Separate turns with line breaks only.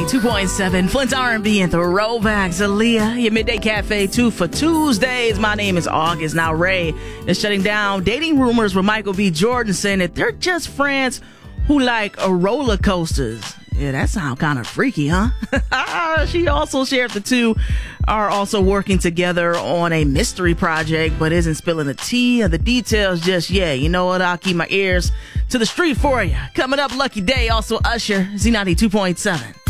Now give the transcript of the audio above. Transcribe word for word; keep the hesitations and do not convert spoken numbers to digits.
ninety-two point seven, Flint's R and B and throwbacks. Aaliyah, your Midday Cafe two for Tuesdays. My name is August. Now, Ray is shutting down dating rumors with Michael B. Jordan, saying that they're just friends who like a roller coasters. Yeah, that sounds kind of freaky, huh? She also shared the two are also working together on a mystery project, but isn't spilling the tea or the details just yet. You know what? I'll keep my ears to the street for you. Coming up, Lucky Day, also Usher, Z ninety-two point seven.